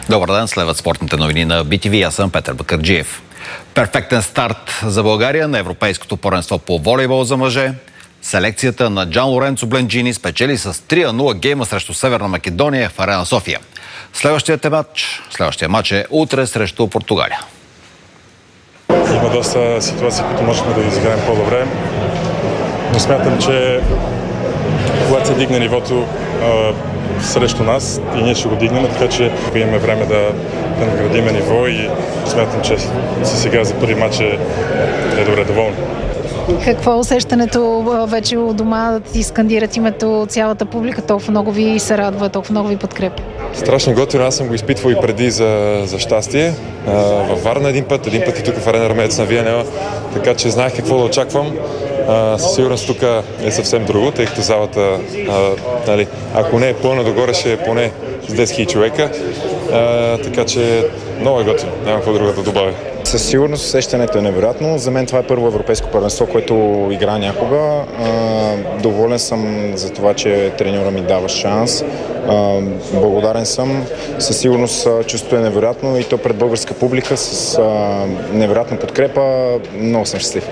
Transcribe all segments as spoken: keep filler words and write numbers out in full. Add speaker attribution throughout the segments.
Speaker 1: Добър ден, следват спортните новини на би ти ви. Аз съм Петър Бакърджиев. Перфектен старт за България на Европейското първенство по волейбол за мъже. Селекцията на Джан Лоренцо Бленджини спечели с три на нула гейма срещу Северна Македония в Арена София. Следващият матч, следващия матч е утре срещу Португалия.
Speaker 2: Има доста ситуации, които можем да изиграем по-добре, но смятам, че когато се дигне нивото а, срещу нас и ние ще го дигнем, така че имаме време да, да наградиме ниво и смятам, че сега за първи матч е, е добре доволен.
Speaker 3: Какво е усещането вече у дома да ти скандират името цялата публика? Толкова много ви се радва, толкова много ви подкрепя.
Speaker 2: Страшно готино, аз съм го изпитвал и преди за, за щастие. А, във Варна един път, един път и тук в Арена Армеец на Виенела, така че знаех какво да очаквам. А, със сигурност тук е съвсем друго, тъй като залата, а, нали, ако не е пълна догоре, ще е поне с десет хиляди човека. А, така че много е готино, няма какво друго да добавя.
Speaker 4: Със сигурност усещането е невероятно. За мен това е първо европейско първенство, което игра някога. А, доволен съм за това, че треньора ми дава шанс. А, благодарен съм. Със сигурност чувството е невероятно и то пред българска публика с а, невероятна подкрепа. Много съм щастлив.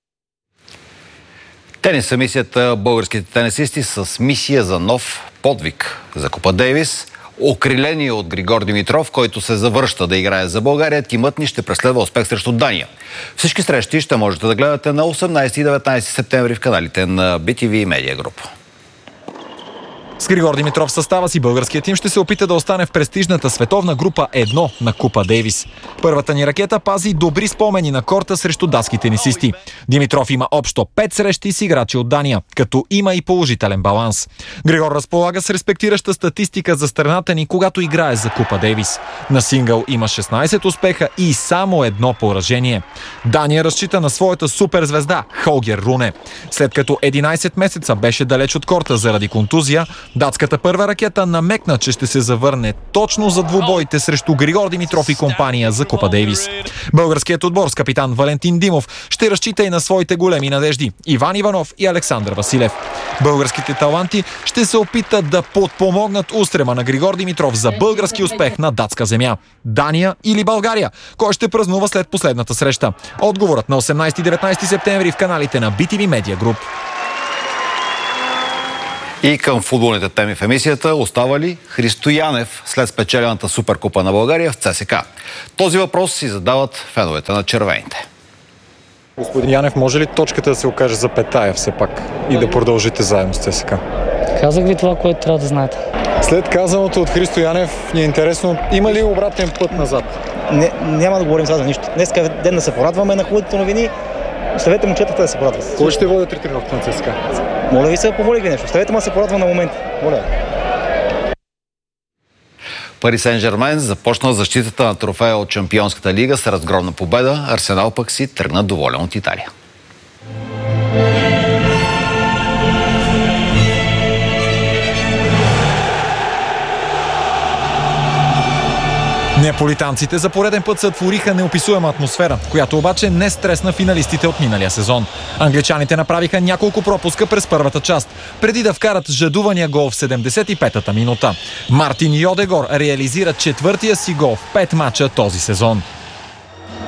Speaker 1: Тениса мисията българските тенисисти с мисия за нов подвиг за Купа Дейвис. Окрилени от Григор Димитров, който се завръща да играе за България, тимът ни ще преследва успех срещу Дания. Всички срещи ще можете да гледате на осемнайсети и деветнайсети септември в каналите на би ти ви Media Group.
Speaker 5: С Григор Димитров в състава си българският тим ще се опита да остане в престижната световна група едно на Купа Дейвис. Първата ни ракета пази добри спомени на корта срещу датски тенисисти. Димитров има общо пет срещи с играчи от Дания, като има и положителен баланс. Григор разполага с респектираща статистика за страната ни, когато играе за Купа Дейвис. На сингъл има шестнайсет успеха и само едно поражение. Дания разчита на своята суперзвезда Холгер Руне. След като единайсет месеца беше далеч от корта заради контузия, датската първа ракета намекна, че ще се завърне точно за двубоите срещу Григор Димитров и компания за Купа Дейвис. Българският отбор с капитан Валентин Димов ще разчита и на своите големи надежди Иван Иванов и Александър Василев. Българските таланти ще се опитат да подпомогнат устрема на Григор Димитров за български успех на датска земя. Дания или България? Кой ще празнува след последната среща? Отговорът на осемнайсети и деветнайсети септември в каналите на би ти ви Media Group.
Speaker 1: И към футболните теми в емисията остава ли Христо Янев след спечелената Суперкупа на България в ЦСКА? Този въпрос си задават феновете на червените.
Speaker 6: Господин Янев, може ли точката да се окаже за петая все пак и да продължите заедно с ЦСКА?
Speaker 7: Казах ви това, което трябва да знаете.
Speaker 6: След казаното от Христо Янев, ни е интересно, има ли обратен път назад?
Speaker 8: Не, няма да говорим сега за нищо. Днес е ден да се порадваме на хубавите новини. Оставете момчетата да се порадват.
Speaker 6: Кой ще водят три тренировки на ЦСКА?
Speaker 8: Моля ви се, помолих ви нещо. Оставете ма да се порадва на момента. Моля.
Speaker 1: Пари Сен-Жермен започна защитата на трофея от Шампионската лига с разгромна победа. Арсенал пък си тръгна доволен от Италия.
Speaker 5: Неаполитанците за пореден път сътвориха неописуема атмосфера, която обаче не стресна финалистите от миналия сезон. Англичаните направиха няколко пропуска през първата част, преди да вкарат жадувания гол в седемдесет и петата минута. Мартин Йодегор реализира четвъртия си гол в пет мача този сезон.